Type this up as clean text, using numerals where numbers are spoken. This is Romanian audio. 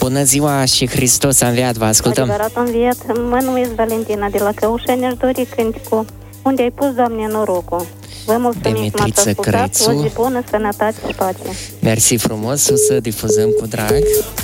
Bună ziua și Hristos a înviat, vă ascultăm. Adevărat a înviat. Mă numesc Valentina de la Căușeni, aș dori cântecul Unde ai pus, Doamne, norocul. Vă mulțumim că m-ați ascultat. O zi bună, sănătate și pace. Mersi frumos, o să difuzăm cu drag.